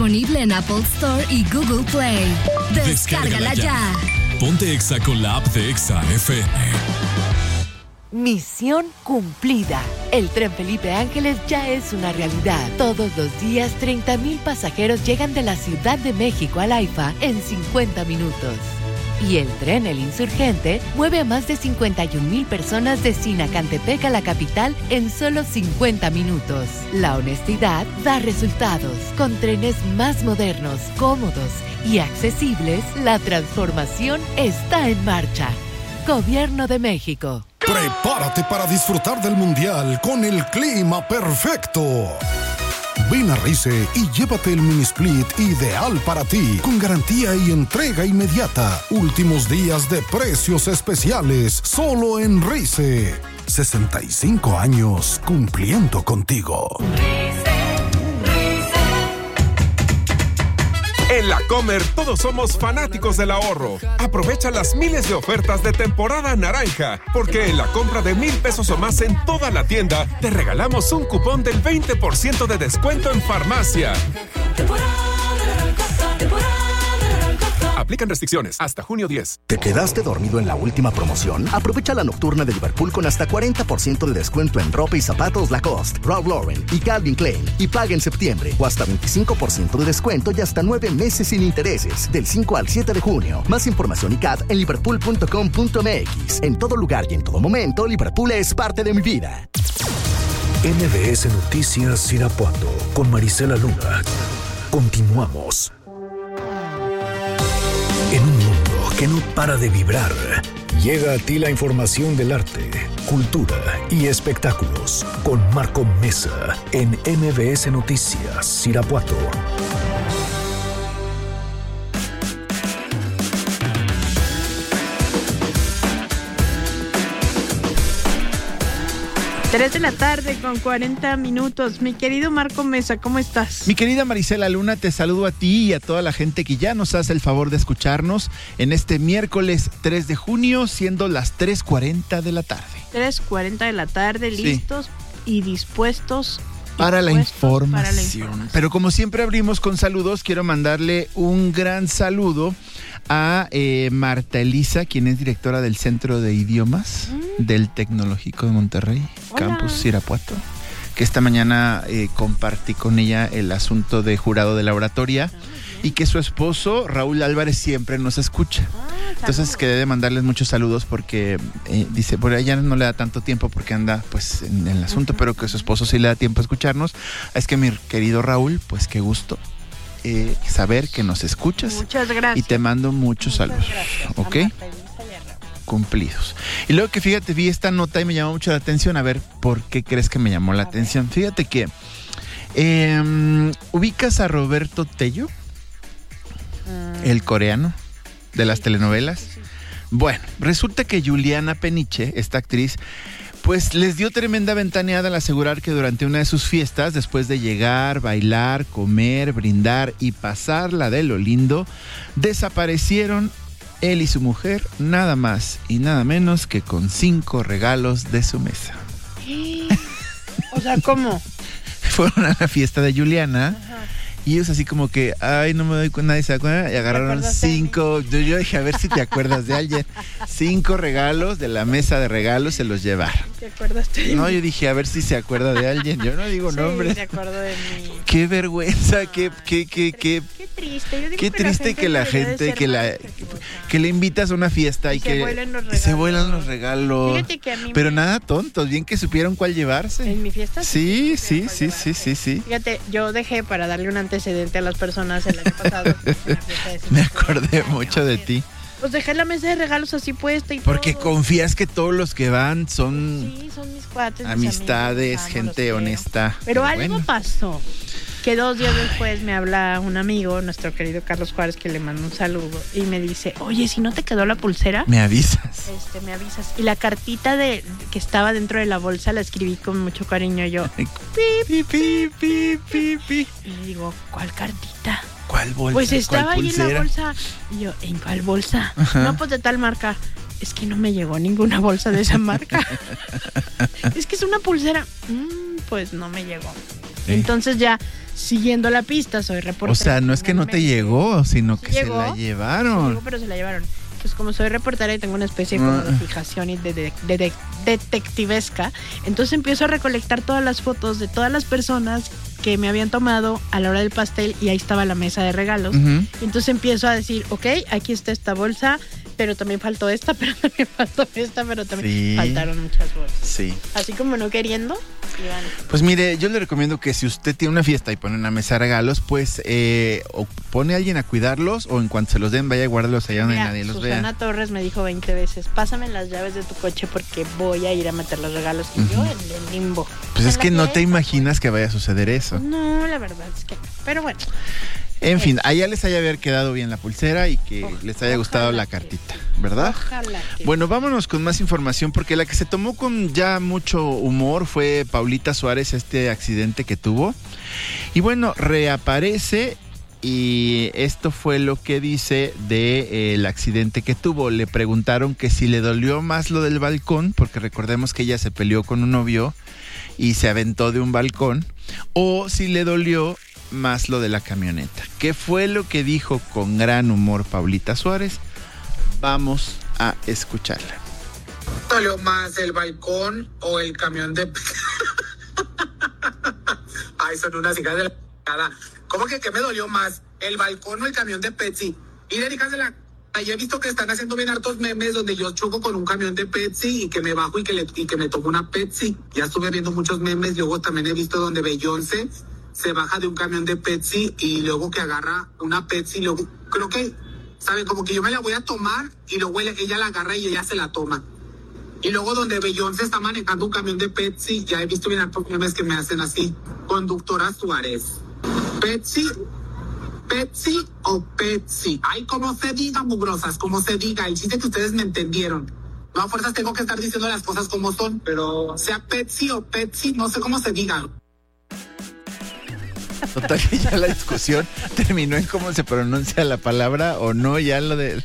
disponible en Apple Store y Google Play. Descárgala ya. Ponte Exa con la app de Exa FM. Misión cumplida. El tren Felipe Ángeles ya es una realidad. Todos los días, 30,000 pasajeros llegan de la Ciudad de México al AIFA en 50 minutos. Y el tren El Insurgente mueve a más de 51,000 personas de Sinacantepec a la capital en solo 50 minutos. La honestidad da resultados. Con trenes más modernos, cómodos y accesibles, la transformación está en marcha. Gobierno de México. Prepárate para disfrutar del Mundial con el clima perfecto. Ven a Rice y llévate el mini split ideal para ti, con garantía y entrega inmediata. Últimos días de precios especiales, solo en Rice. 65 años cumpliendo contigo. En La Comer todos somos fanáticos del ahorro. Aprovecha las miles de ofertas de temporada naranja, porque en la compra de 1,000 pesos o más en toda la tienda, te regalamos un cupón del 20% de descuento en farmacia. Aplican restricciones hasta junio 10. ¿Te quedaste dormido en la última promoción? Aprovecha la nocturna de Liverpool con hasta 40% de descuento en ropa y zapatos Lacoste, Ralph Lauren y Calvin Klein. Y paga en septiembre. O hasta 25% de descuento y hasta 9 meses sin intereses. Del 5 al 7 de junio. Más información y CAT en liverpool.com.mx. En todo lugar y en todo momento, Liverpool es parte de mi vida. MBS Noticias Irapuato con Marisela Luna. Continuamos. En un mundo que no para de vibrar, llega a ti la información del arte, cultura y espectáculos con Marco Mesa en MBS Noticias Irapuato. Tres de la tarde con 40 minutos. Mi querido Marco Mesa, ¿cómo estás? Mi querida Marisela Luna, te saludo a ti y a toda la gente que ya nos hace el favor de escucharnos en este miércoles 3 de junio, siendo las 3:40 de la tarde. 3:40 de la tarde, listos y dispuestos para la información. Pero como siempre abrimos con saludos, quiero mandarle un gran saludo a Marta Elisa, quien es directora del Centro de Idiomas del Tecnológico de Monterrey, Campus Irapuato, que esta mañana compartí con ella el asunto de jurado de la oratoria y que su esposo, Raúl Álvarez, siempre nos escucha. Entonces quedé de mandarles muchos saludos porque dice, por ella no le da tanto tiempo porque anda pues en el asunto, pero que su esposo sí le da tiempo a escucharnos. Es que mi querido Raúl, pues qué gusto saber que nos escuchas. Muchas gracias. Y te mando muchos saludos. ¿Ok? Cumplidos. Y luego que fíjate, vi esta nota y me llamó mucho la atención. A ver, ¿por qué crees que me llamó la atención? Fíjate que ¿ubicas a Roberto Tello? El coreano de las telenovelas. Bueno, resulta que Juliana Peniche, esta actriz, pues les dio tremenda ventaneada al asegurar que durante una de sus fiestas, después de llegar, bailar, comer, brindar y pasarla de lo lindo, desaparecieron él y su mujer nada más y nada menos que con 5 regalos de su mesa. O sea, ¿cómo? Fueron a la fiesta de Juliana. Ajá. Y ellos así como que, ay, no me doy cuenta, nadie se acuerda. Y agarraron 5, yo dije, a ver si te acuerdas de alguien. 5 regalos de la mesa de regalos se los llevaron. ¿Te acuerdas de mí? No, yo dije, a ver si se acuerda de alguien. Yo no digo nombres. Sí, se acuerdo de mí. Qué vergüenza, qué triste. Yo digo qué triste que la gente que le invitas a una fiesta y que se vuelan los regalos. Fíjate que a mí pero nada tontos, bien que supieron cuál llevarse. En mi fiesta sí. Fíjate, yo dejé para darle un antecedente a las personas el año pasado. Me acordé mucho de ti. Pues dejé la mesa de regalos así puesta y porque todo. Confías que todos los que van son mis cuates, amistades, mis amigos, gente honesta. Pero algo pasó. Que 2 días después me habla un amigo, nuestro querido Carlos Juárez, que le mando un saludo, y me dice, oye, si no te quedó la pulsera, me avisas. Me avisas. Y la cartita que estaba dentro de la bolsa la escribí con mucho cariño yo. Pi. Y digo, ¿cuál cartita? ¿Cuál bolsa? Pues estaba ahí pulsera? En la bolsa. Y yo, ¿en cuál bolsa? Ajá. No, pues de tal marca. Es que no me llegó ninguna bolsa de esa marca. Es que es una pulsera. Pues no me llegó. Entonces ya, siguiendo la pista, soy reportera. O sea, no es que no te llegó, sino que llegó, se la llevaron. Sí llegó, pero se la llevaron. Pues como soy reportera y tengo una especie como de fijación y de detectivesca, entonces empiezo a recolectar todas las fotos de todas las personas que me habían tomado a la hora del pastel y ahí estaba la mesa de regalos. Entonces empiezo a decir, ok, aquí está esta bolsa, pero también faltó esta, pero también faltó esta, pero también faltaron muchas bolsas. Sí. Así como no queriendo. Pues mire, yo le recomiendo que si usted tiene una fiesta y pone una mesa de regalos, pues o pone a alguien a cuidarlos o en cuanto se los den vaya a guardarlos allá donde nadie los vea. Susana Torres me dijo 20 veces, pásame las llaves de tu coche porque voy a ir a meter los regalos y yo en el limbo. Pues es que no te imaginas que vaya a suceder eso. No, la verdad es que no. Pero bueno. En fin, allá les haya haber quedado bien la pulsera y que les haya gustado la cartita, ¿verdad? Ojalá que. Bueno, vámonos con más información porque la que se tomó con ya mucho humor fue Paulita Suárez, este accidente que tuvo. Y bueno, reaparece y esto fue lo que dice del accidente que tuvo. Le preguntaron que si le dolió más lo del balcón, porque recordemos que ella se peleó con un novio y se aventó de un balcón, o si le dolió más lo de la camioneta. ¿Qué fue lo que dijo con gran humor Paulita Suárez? Vamos a escucharla. ¿Dolió más el balcón o el camión de... Ay, son unas hijas de la... ¿Cómo que qué me dolió más? ¿El balcón o el camión de Pepsi? Y de hijas de la... Yo he visto que están haciendo bien hartos memes donde yo choco con un camión de Pepsi y que me bajo y que me tomo una Pepsi. Ya estuve viendo muchos memes. Luego también he visto donde Beyoncé se baja de un camión de Pepsi y luego que agarra una Pepsi, luego creo que, ¿saben? Como que yo me la voy a tomar y luego ella la agarra y ella se la toma. Y luego donde Beyoncé está manejando un camión de Pepsi, ya he visto bien hartos memes que me hacen así. Conductora Suárez. Pepsi o Pepsi. Ay, como se diga, mugrosas, como se diga. El chiste que ustedes me entendieron. No a fuerzas tengo que estar diciendo las cosas como son, pero sea Pepsi o Pepsi, no sé cómo se diga. Total que ya la discusión terminó en cómo se pronuncia la palabra o no, ya lo de...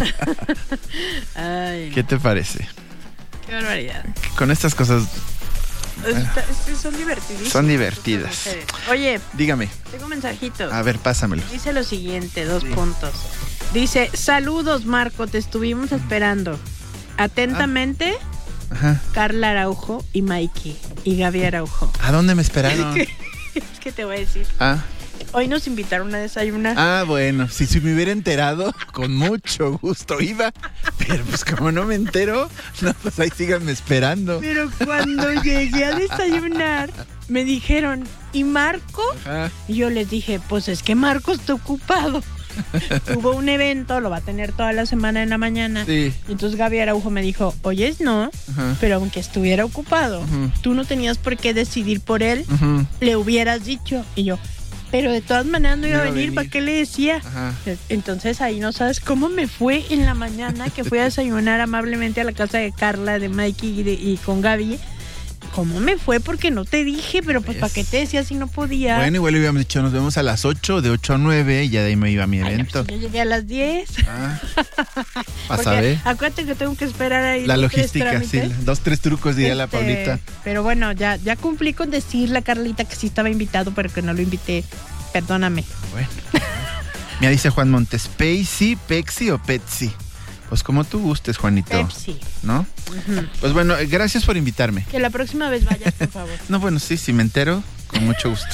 Ay, ¿Qué te parece? Qué barbaridad. Con estas cosas... Son divertidísimas. Son divertidas. Oye, dígame. Tengo un mensajito. A ver, pásamelo. Dice lo siguiente, 2 puntos. Dice, saludos Marco, te estuvimos esperando. Atentamente, Carla Araujo y Mikey y Gaby Araujo. ¿A dónde me esperaron? Es que te voy a decir. Hoy nos invitaron a desayunar. Bueno, si me hubiera enterado, con mucho gusto iba. Pero pues como no me entero, no, pues ahí síganme esperando. Pero cuando llegué a desayunar, me dijeron, ¿y Marco? Y yo les dije, pues es que Marco está ocupado. Tuvo un evento, lo va a tener toda la semana en la mañana. Sí. Y entonces Gaby Araujo me dijo, oyes, no, pero aunque estuviera ocupado, tú no tenías por qué decidir por él, le hubieras dicho. Y yo, pero de todas maneras no iba a venir, ¿para qué le decía? Entonces ahí no sabes cómo me fue en la mañana que fui a desayunar amablemente a la casa de Carla, de Mikey y con Gaby. ¿Cómo me fue? Porque no te dije, pero pues ¿para qué te decía si no podía? Bueno, igual le hubiéramos dicho, nos vemos a las 8, de 8 a 9, y ya de ahí me iba a mi evento. Yo llegué a las 10. Vas a ver. Acuérdate que tengo que esperar ahí. La logística, sí, 2, 3 trucos diría la Paulita. Pero bueno, ya cumplí con decirle a Carlita que sí estaba invitado, pero que no lo invité. Perdóname. Bueno. Mira, dice Juan Montes, Pepsi, Pepsi o Pepsi. Pues como tú gustes, Juanito. Pepsi. ¿No? Pues bueno, gracias por invitarme. Que la próxima vez vayas, por favor. No, bueno, sí, si me entero, con mucho gusto.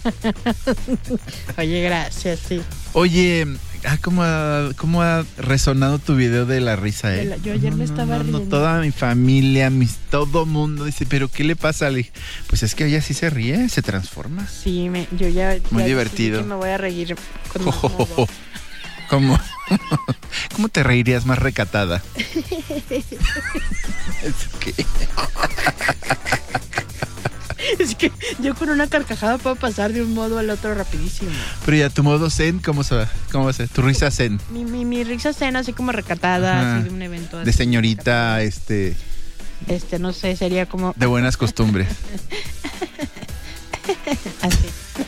Oye, gracias, sí. Oye, ¿cómo ha resonado tu video de la risa, Yo ayer me estaba riendo. Toda mi familia, todo mundo dice, ¿pero qué le pasa? Pues es que ella sí se ríe, se transforma. Sí, yo ya... Muy divertido. Que me voy a reír con más modo. ¿Cómo te reirías más recatada? Es que yo con una carcajada puedo pasar de un modo al otro rapidísimo. Pero ya, tu modo zen, ¿cómo va a ser? Tu risa zen. Mi risa zen así como recatada, así de un evento. De señorita, no sé, sería como... De buenas costumbres. Así.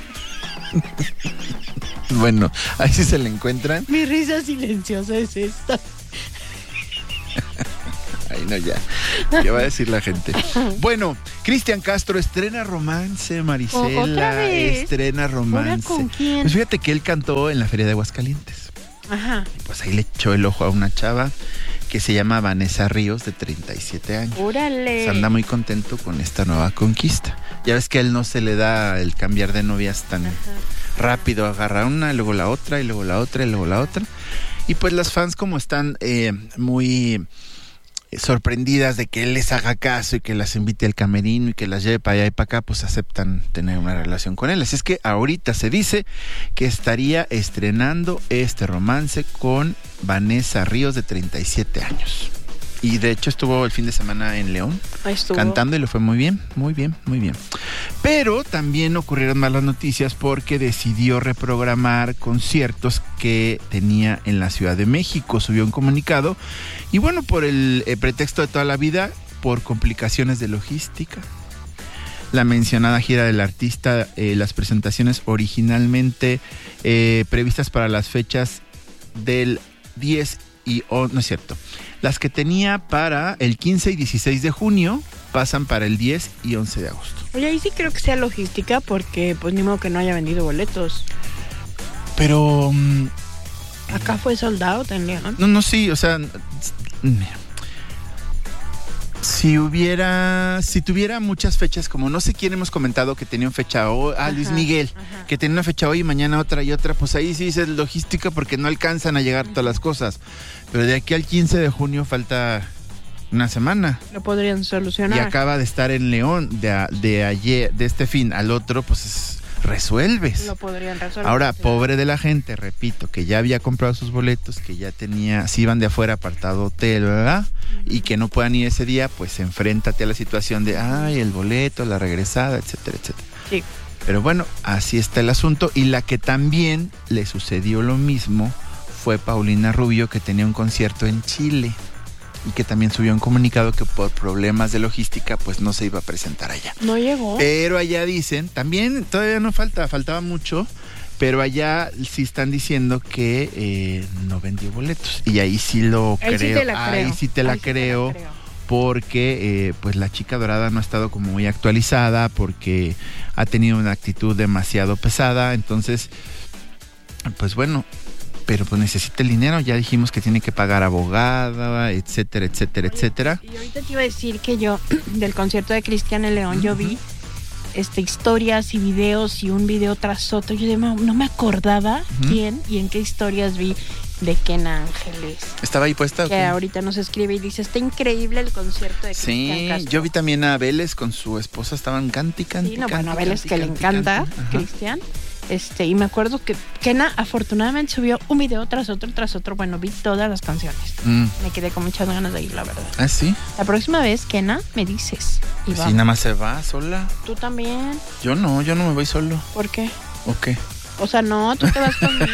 Bueno, ahí sí se le encuentran. Mi risa silenciosa es esta. Ay, no, ya. ¿Qué va a decir la gente? Bueno, Cristian Castro estrena romance, Marisela. ¿Otra vez? Estrena romance. ¿Ahora con quién? Pues fíjate que él cantó en la Feria de Aguascalientes. Ajá. Y pues ahí le echó el ojo a una chava que se llama Vanessa Ríos, de 37 años. ¡Órale! Se anda muy contento con esta nueva conquista. Ya ves que a él no se le da el cambiar de novias tan rápido. Agarra una, luego la otra, y luego la otra, y luego la otra. Y pues las fans, como están muy sorprendidas de que él les haga caso y que las invite al camerino y que las lleve para allá y para acá, pues aceptan tener una relación con él. Así es que ahorita se dice que estaría estrenando este romance con Vanessa Ríos, de 37 años. Y de hecho estuvo el fin de semana en León cantando y le fue muy bien, muy bien, muy bien. Pero también ocurrieron malas noticias porque decidió reprogramar conciertos que tenía en la Ciudad de México. Subió un comunicado y bueno, por el pretexto de toda la vida, por complicaciones de logística. La mencionada gira del artista, las presentaciones originalmente previstas para las fechas del 10 y... no es cierto. Las que tenía para el 15 y 16 de junio pasan para el 10 y 11 de agosto. Oye, ahí sí creo que sea logística porque pues ni modo que no haya vendido boletos. Pero... acá fue soldado también, ¿no? No, sí, o sea... Si tuviera muchas fechas, como no sé quién hemos comentado que tenía una fecha hoy, Luis Miguel, que tenía una fecha hoy y mañana otra y otra, pues ahí sí es logística porque no alcanzan a llegar todas las cosas. Pero de aquí al 15 de junio falta una semana. Lo podrían solucionar. Y acaba de estar en León, de ayer, de este fin al otro, pues resuelves. Lo podrían resolver. Ahora, pobre de la gente, repito, que ya había comprado sus boletos, que ya tenía, si iban de afuera, apartado hotel, ¿verdad? Y que no puedan ir ese día, pues enfréntate a la situación de, el boleto, la regresada, etcétera, etcétera. Sí. Pero bueno, así está el asunto. Y la que también le sucedió lo mismo fue Paulina Rubio, que tenía un concierto en Chile y que también subió un comunicado que por problemas de logística pues no se iba a presentar allá. No llegó. Pero allá dicen, también todavía no faltaba mucho, pero allá sí están diciendo que no vendió boletos. Y ahí sí lo creo. Ahí sí te la creo. Porque pues la chica dorada no ha estado como muy actualizada, porque ha tenido una actitud demasiado pesada. Entonces, pues bueno, pero pues necesita el dinero. Ya dijimos que tiene que pagar abogada, etcétera, etcétera, etcétera. Y ahorita te iba a decir que yo, del concierto de Cristian en León, yo vi historias y videos y un video tras otro. Yo no me acordaba quién y en qué historias vi de Ken Ángeles. ¿Estaba ahí puesta? Que ahorita nos escribe y dice, está increíble el concierto de Cristian Castro. Yo vi también a Vélez con su esposa, estaban canti. Sí, a Vélez que le encanta, Cristian. Y me acuerdo que Kena afortunadamente subió un video tras otro. Bueno, vi todas las canciones. Me quedé con muchas ganas de ir, la verdad. ¿Ah, sí? La próxima vez, Kena, me dices. Y sí, nada más se va sola. ¿Tú también? Yo no me voy solo. ¿Por qué? ¿O qué? O sea, no, tú te vas conmigo.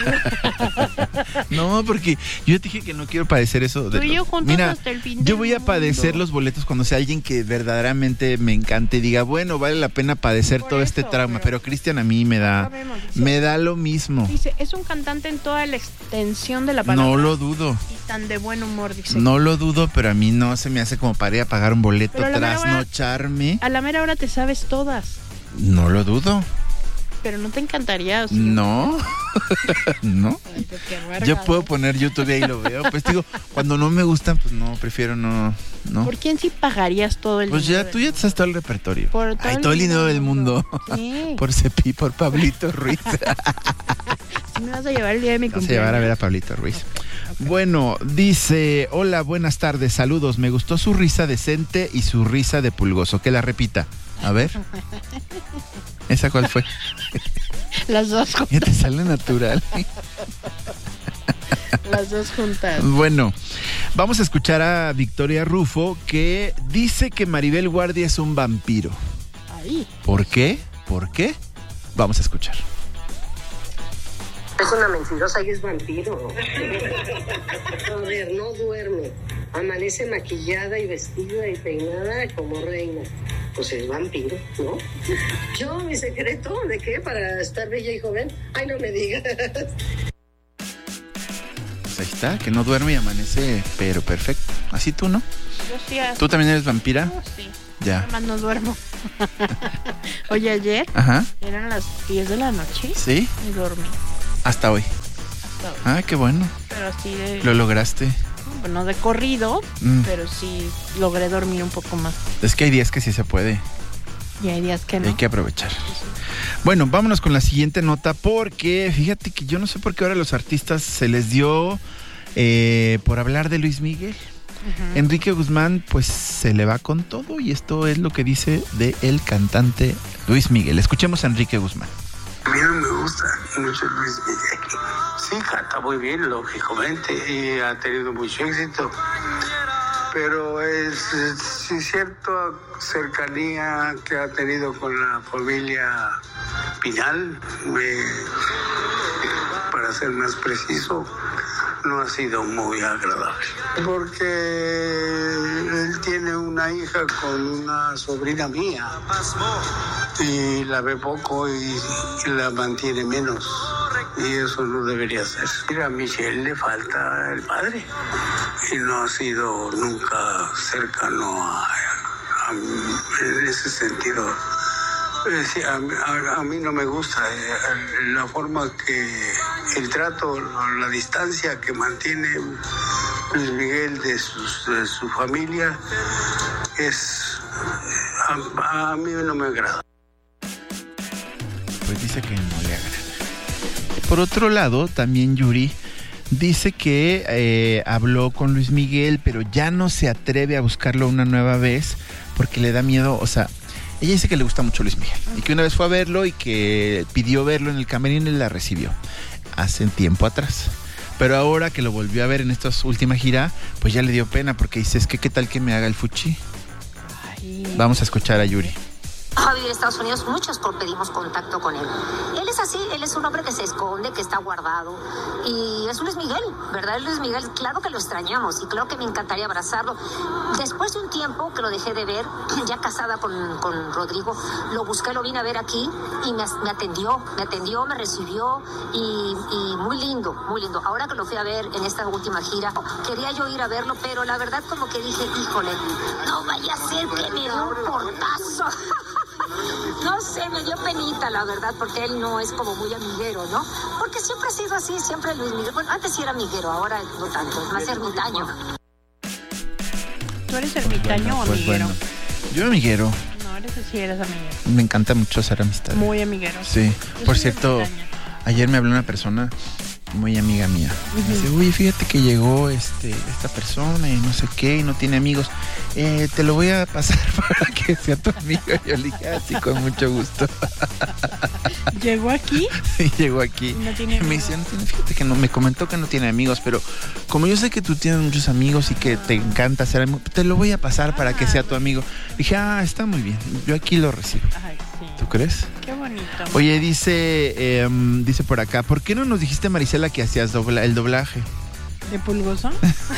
No, porque yo te dije que no quiero padecer eso. Tú y yo juntos hasta el fin. Yo voy a padecer los boletos cuando sea alguien que verdaderamente me encante y diga, bueno, vale la pena padecer todo este trauma. Pero Cristian a mí me da lo mismo. Dice, es un cantante en toda la extensión de la palabra. No lo dudo. Y tan de buen humor, dice. No lo dudo, pero a mí no se me hace como para ir a pagar un boleto, trasnocharme. A la mera hora te sabes todas. No lo dudo. Pero no te encantaría, ¿o sí? No, no. Yo puedo poner YouTube y ahí lo veo. Pues digo, cuando no me gustan, pues no, prefiero no. ¿Por quién sí pagarías todo el dinero? Pues ya, tú ya te sabes todo el repertorio. Por todo el dinero del mundo. Sí. Por Cepi, por Pablito Ruiz. Sí me vas a llevar el día de mi cumpleaños. Vas a llevar a ver a Pablito Ruiz. Okay. Bueno, dice, hola, buenas tardes, saludos. Me gustó su risa decente y su risa de pulgoso. Que la repita. A ver. ¿Esa cuál fue? Las dos juntas. Ya te sale natural. Las dos juntas. Bueno, vamos a escuchar a Victoria Rufo, que dice que Maribel Guardia es un vampiro. Ahí. ¿Por qué? Vamos a escuchar. Es una mentirosa y es vampiro. A ver, no duerme. Amanece maquillada y vestida y peinada como reina. Pues es vampiro, ¿no? Yo, mi secreto, ¿de qué? Para estar bella y joven. Ay, no me digas. Pues ahí está. ¿Neta? Que no duerme y amanece, pero perfecto. Así tú, ¿no? Yo sí. Así. ¿Tú también eres vampira? No, sí. Ya. Además no duermo. Oye, ayer eran las 10 de la noche. ¿Sí? Y dormí. Hasta hoy. Ah, qué bueno. Pero así de... Lo lograste. No de corrido, pero sí logré dormir un poco más. Es que hay días que sí se puede. Y hay días que no. Hay que aprovechar. Bueno, vámonos con la siguiente nota porque fíjate que yo no sé por qué ahora a los artistas se les dio por hablar de Luis Miguel. Enrique Guzmán pues se le va con todo y esto es lo que dice de el cantante Luis Miguel. Escuchemos a Enrique Guzmán. A mí no me gusta mucho Luis Miguel. Sí, canta muy bien, lógicamente, y ha tenido mucho éxito. Pero es cierta cercanía que ha tenido con la familia Pinal, para ser más preciso, no ha sido muy agradable. Porque él tiene una hija con una sobrina mía y la ve poco y la mantiene menos. Y eso no debería ser. Mira, a Michelle le falta el padre y no ha sido nunca cercano en ese sentido. A mí no me gusta la forma que el trato, la distancia que mantiene Luis Miguel de su familia a mí no me agrada. Pues dice que no le agrada. Por otro lado, también Yuri dice que habló con Luis Miguel, pero ya no se atreve a buscarlo una nueva vez porque le da miedo, o sea, ella dice que le gusta mucho Luis Miguel y que una vez fue a verlo y que pidió verlo en el camerino y la recibió hace tiempo atrás. Pero ahora que lo volvió a ver en esta última gira, pues ya le dio pena porque dice, es que qué tal que me haga el fuchi. Vamos a escuchar a Yuri. A vivir en Estados Unidos, muchos pedimos contacto con él. Él es así, él es un hombre que se esconde, que está guardado. Y es Luis Miguel, ¿verdad? Luis Miguel, claro que lo extrañamos y claro que me encantaría abrazarlo. Después de un tiempo que lo dejé de ver, ya casada con Rodrigo, lo busqué, lo vine a ver aquí y me atendió, me recibió y muy lindo, muy lindo. Ahora que lo fui a ver en esta última gira, quería yo ir a verlo, pero la verdad como que dije, híjole, no vaya a ser que me dé un portazo. No sé, me dio penita, la verdad, porque él no es como muy amiguero, ¿no? Porque siempre ha sido así, siempre Luis Miguel. Bueno, antes sí era amiguero, ahora no tanto, es más ermitaño. ¿Tú eres ermitaño o amiguero? Bueno. Yo amiguero. No, eres amiguero. Me encanta mucho hacer amistad. Muy amiguero. Sí. Por cierto, ayer me habló una persona muy amiga mía. Me dice, oye, fíjate que llegó esta persona y no sé qué, y no tiene amigos. Te lo voy a pasar para que sea tu amigo. Yo le dije, así con mucho gusto. ¿Llegó aquí? Sí, llegó aquí. No tiene amigos. Me dice, fíjate que no, me comentó que no tiene amigos, pero como yo sé que tú tienes muchos amigos y que te encanta ser amigo, te lo voy a pasar para que sea tu amigo. Dije, está muy bien, yo aquí lo recibo. Ay, sí. ¿Tú crees? Qué bonito. Oye, dice por acá, ¿por qué no nos dijiste, Marisela, que hacías el doblaje? ¿De Pulgoso?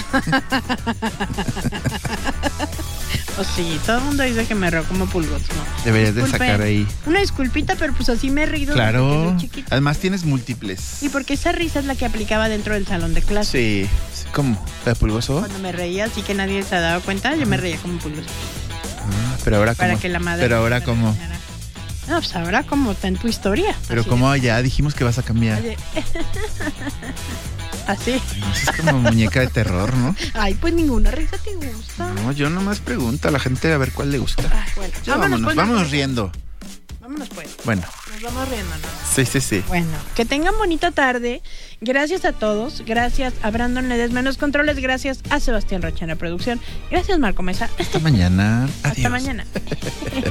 Pues sí, todo el mundo dice que me río como Pulgoso, ¿no? Deberías de sacar ahí. Una disculpita, pero pues así me he reído. Claro, además tienes múltiples. Y porque esa risa es la que aplicaba dentro del salón de clase. Sí, ¿cómo? ¿La de Pulgoso? Cuando me reía, así que nadie se ha dado cuenta, yo me reía como Pulgoso. Pero ahora como. Para que la madre. Pero ahora como. No, pues ahora como está en tu historia. Pero como ya dijimos que vas a cambiar. Oye. Así. Es como muñeca de terror, ¿no? Ay, pues ninguna risa te gusta. No, yo nomás pregunto a la gente a ver cuál le gusta. Bueno, vámonos riendo. Vámonos pues. Bueno. Nos vamos riendo, ¿no? Sí. Bueno, que tengan bonita tarde. Gracias a todos. Gracias a Brandon Ledesma en los controles. Gracias a Sebastián Rocha en la producción. Gracias, Marco Mesa. Hasta mañana. Adiós. Hasta mañana.